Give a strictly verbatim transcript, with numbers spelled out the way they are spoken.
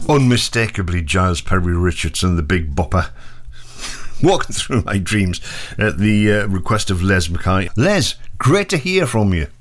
Unmistakably Giles Perry Richardson, the big bopper. Walking through my dreams at the uh, request of Les Mackay. Les, great to hear from you.